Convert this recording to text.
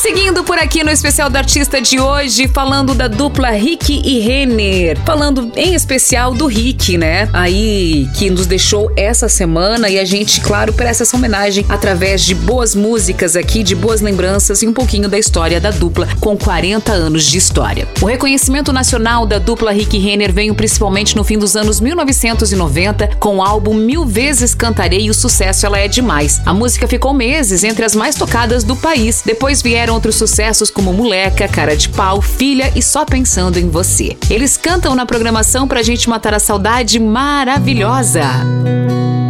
Seguindo por aqui no Especial do Artista de hoje, falando da dupla Rick e Renner. Falando em especial do Rick, né? Aí, que nos deixou essa semana e a gente, claro, presta essa homenagem através de boas músicas aqui, de boas lembranças e um pouquinho da história da dupla com 40 anos de história. O reconhecimento nacional da dupla Rick e Renner veio principalmente no fim dos anos 1990 com o álbum Mil Vezes Cantarei e o sucesso Ela É Demais. A música ficou meses entre as mais tocadas do país. Depois vieram outros sucessos como Moleca, Cara de Pau, Filha e Só Pensando em Você. Eles cantam na programação pra gente matar a saudade maravilhosa.